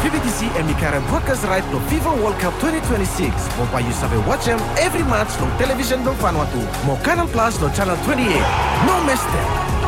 PBTC and Mikara broadcast right to FIFA World Cup 2026. Mau payu sampai watch them every match no television no Vanuatu. Mau Canal Plus no channel 28. No miss them.